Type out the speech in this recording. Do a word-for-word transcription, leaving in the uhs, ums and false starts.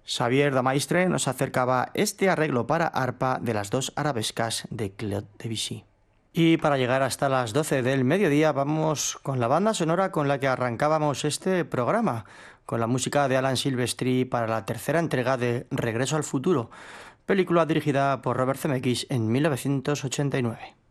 Xavier Damaistre nos acercaba este arreglo para arpa de las dos arabescas de Claude Debussy. Y para llegar hasta las doce del mediodía vamos con la banda sonora con la que arrancábamos este programa, con la música de Alan Silvestri para la tercera entrega de Regreso al futuro, película dirigida por Robert Zemeckis en mil novecientos ochenta y nueve.